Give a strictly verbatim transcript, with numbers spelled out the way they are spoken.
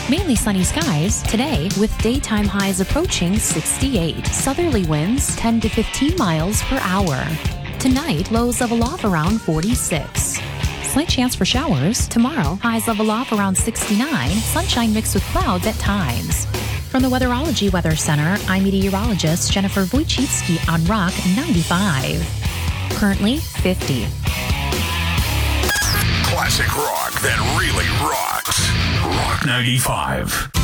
Mainly sunny skies today with daytime highs approaching sixty-eight. Southerly winds ten to fifteen miles per hour. Tonight, lows level off around forty-six. Slight chance for showers. Tomorrow, highs level off around sixty-nine. Sunshine mixed with clouds at times. From the Weatherology Weather Center, I'm meteorologist Jennifer Wojcicki on Rock ninety-five. Currently fifty. Classic rock that really rocks. Rock ninety-five.